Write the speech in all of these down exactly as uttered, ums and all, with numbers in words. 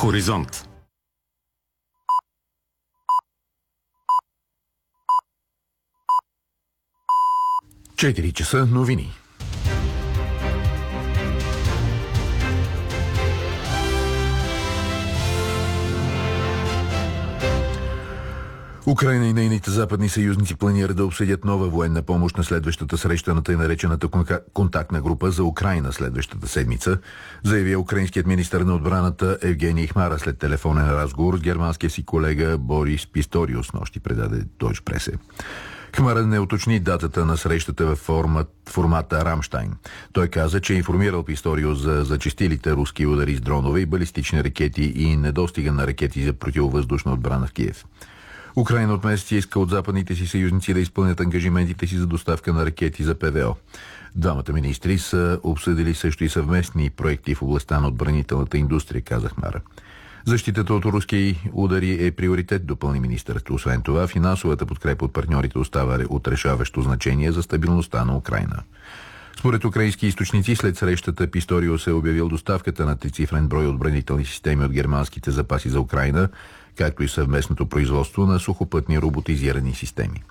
Хоризонт. четири часа новини. Украйна и нейните западни съюзници планират да обсъдят нова военна помощ на следващата среща на тъй наречената контактна група за Украйна следващата седмица, заяви украинският министър на отбраната Евгений Хмара след телефонен разговор с германския си колега Борис Писториус, нощи предаде Deutsche Presse. Хмара не уточни датата на срещата в формат, формата Рамштайн. Той каза, че е информирал Писториус за зачестилите руски удари с дронове и балистични ракети и недостига на ракети за противовъздушна отбрана в Киев. Украйна от месеци иска от западните си съюзници да изпълнят ангажиментите си за доставка на ракети за ПВО. Двамата министри са обсъдили също и съвместни проекти в областта на отбранителната индустрия, каза Хмара. Защитата от руски удари е приоритет, допълни министърът. Освен това, финансовата подкрепа от партньорите остава от решаващо значение за стабилността на Украйна. Според украински източници, след срещата Писториус е обявил доставката на трицифрен брой отбранителни системи от германските запаси за Украйна, както и съвместното производство на сухопътни роботизирани системи.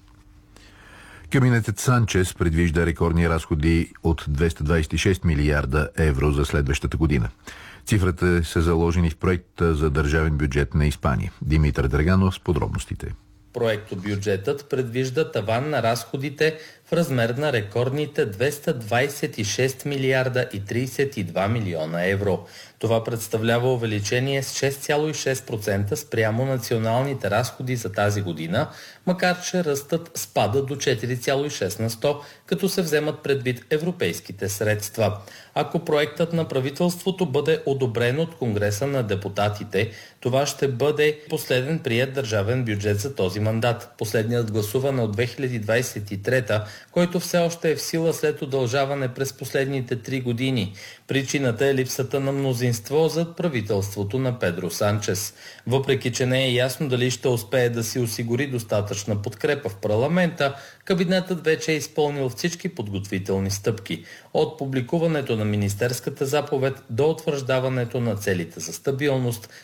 Кабинетът Санчес предвижда рекордни разходи от двеста двадесет и шест милиарда евро за следващата година. Цифрата са заложени в проекта за държавен бюджет на Испания. Димитър Драганов с подробностите. Проектобюджетът предвижда таван на разходите в размер на рекордните двеста двадесет и шест милиарда и тридесет и два милиона евро. Това представлява увеличение с шест цяло и шест процента спрямо националните разходи за тази година, макар че ръстът спада до четири цяло и шест на сто, като се вземат предвид европейските средства. Ако проектът на правителството бъде одобрен от Конгреса на депутатите, това ще бъде последен приет държавен бюджет за този мандат. Последният гласуван от две хиляди двадесет и трета, който все още е в сила след удължаване през последните три години. Причината е липсата на мнозинство зад правителството на Педро Санчес. Въпреки че не е ясно дали ще успее да си осигури достатъчна подкрепа в парламента, кабинетът вече е изпълнил всички подготвителни стъпки. От публикуването на министерската заповед до утвърждаването на целите за стабилност